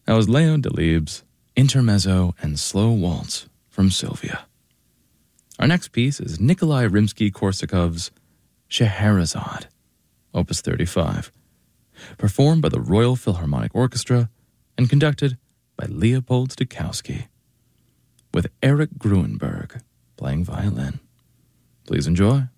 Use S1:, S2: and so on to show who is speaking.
S1: That was Leon Delibes' Intermezzo and Slow Waltz from Sylvia. Our next piece is Nikolai Rimsky-Korsakov's Scheherazade, Opus 35, performed by the Royal Philharmonic Orchestra and conducted by Leopold Stokowski, with Eric Gruenberg playing violin. Please enjoy.